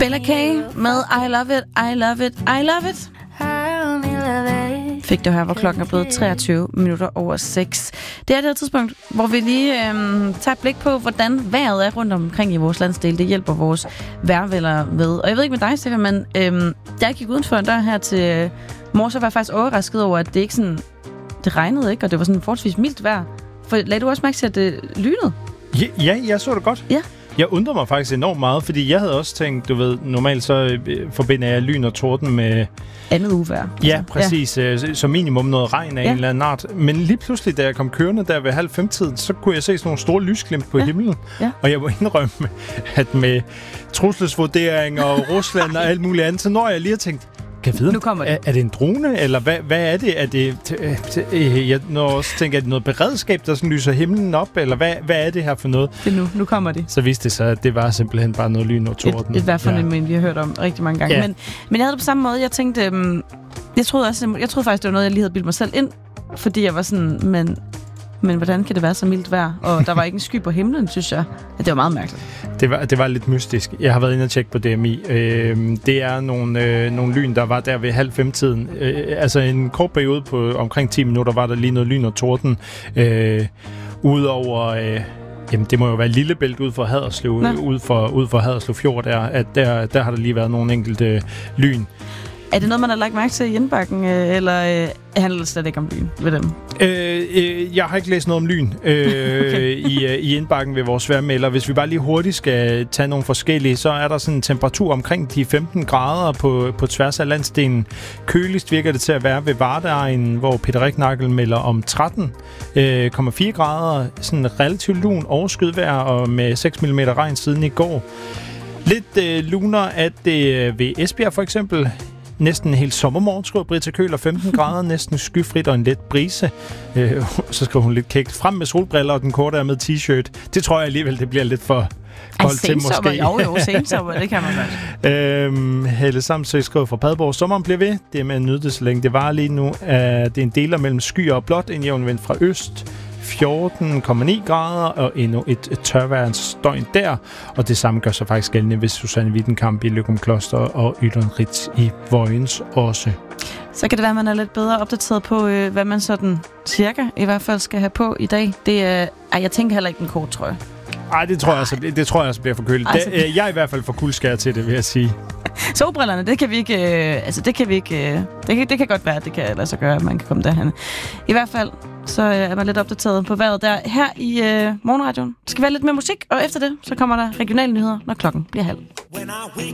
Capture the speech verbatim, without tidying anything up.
Bella K med I Love It, I Love It, I Love It. Fik du her, hvor klokken er blevet treogtyve minutter over seks. Det er det her tidspunkt, hvor vi lige øhm, tager et blik på, hvordan vejret er rundt omkring i vores landsdel. Det hjælper vores vejrvælgere med. Og jeg ved ikke med dig, Stefan, men øhm, da jeg gik udenfor en dør her til øh, mor, så var jeg faktisk overrasket over, at det ikke sådan, det regnede ikke, og det var sådan forholdsvis mildt vejr. For lagde du også mærke til, at det lynede? Ja, ja, jeg så det godt. Ja. Jeg undrer mig faktisk enormt meget, fordi jeg havde også tænkt, du ved, normalt så øh, forbinder jeg lyn og torden med... Andet uvejr. Ja, præcis. Ja. Øh, som minimum noget regn af ja. en eller anden art. Men lige pludselig, da jeg kom kørende der ved halv fem-tiden, så kunne jeg se sådan nogle store lysglimt på ja. himlen. Ja. Og jeg må indrømme, at med trusselsvurderinger og Rusland og alt muligt andet, så når jeg lige har tænkt, kan jeg vide, nu kommer det. Er, er det en drone, eller hvad, hvad er det? Er det t- t- jeg når også tænker, er det noget beredskab, der sådan lyser himlen op, eller hvad, hvad er det her for noget? Det er nu, nu kommer det. Så viste det sig, at det var simpelthen bare noget lyn og torden. Et, et vejrfænomen, ja. vi har hørt om rigtig mange gange. Ja. Men, men jeg havde det på samme måde. Jeg tænkte, øhm, jeg troede også, jeg troede faktisk, det var noget, jeg lige havde bildt mig selv ind, fordi jeg var sådan, men... Men hvordan kan det være så mildt vejr? Og der var ikke en sky på himlen, synes jeg. Det var meget mærkeligt. Det var, det var lidt mystisk. Jeg har været inde og tjekke på D M I. Øh, det er nogle, øh, nogle lyn, der var der ved halv fem-tiden. Øh, altså en kort periode på omkring ti minutter var der lige noget lyn og torden. Øh, Udover... Øh, Jamen, det må jo være Lillebælt ud for Haderslev, ud for, ud for Haderslev Fjord, der, at der, der har der lige været nogle enkelte lyn. Er det noget, man har lagt mærke til i Indbakken, eller øh, handler det slet ikke om lyn ved dem? Øh, øh, jeg har ikke læst noget om lyn øh, okay. i, øh, i Indbakken ved vores vejrmelder. Hvis vi bare lige hurtigt skal tage nogle forskellige, så er der sådan en temperatur omkring de femten grader på, på tværs af landsdelen. Køligst virker det til at være ved Vardeegnen, hvor Peter Riknagel melder om tretten komma fire grader. Sådan relativt lun overskyet og med seks millimeter regn siden i går. Lidt øh, luner at det ved Esbjerg for eksempel. Næsten en hel sommermorgen, skriver Britta Køhler, femten grader, næsten skyfrit og en let brise. Øh, så skriver hun lidt kægt. Frem med solbriller og den korte ærmede t-shirt. Det tror jeg alligevel, det bliver lidt for koldt til måske. Jo, jo, sensommer, det kan man godt. øhm, Helle Samsø skriver fra Padborg. Sommeren bliver ved. Det er med at nyde det, så længe det var lige nu. Uh, det er en deler mellem skyer og blåt, en jævn vind fra øst. fjorten komma ni grader og endnu et, et tørværsdøgn der. Og det samme gør sig faktisk gældende ved Susanne Wittenkamp i Løgumkloster og Ytternrit i Vojens også. Så kan det være, at man er lidt bedre opdateret på, øh, hvad man sådan cirka i hvert fald skal have på i dag. Det er, ej, jeg tænker heller ikke en kort trøje. Ej, det tror jeg altså, det, det tror jeg altså bliver for køligt. Altså, det, jeg er i hvert fald for kuldskær til det, vil jeg sige. Solbrillerne, det kan vi ikke, øh, altså det kan vi ikke, øh, det, kan, det kan godt være, at det kan lade sig gøre, at man kan komme derhen. I hvert fald, så øh, er man lidt opdateret på vejret der. Her i øh, Morgenradioen skal være lidt mere musik, og efter det, så kommer der regionale nyheder, når klokken bliver halv.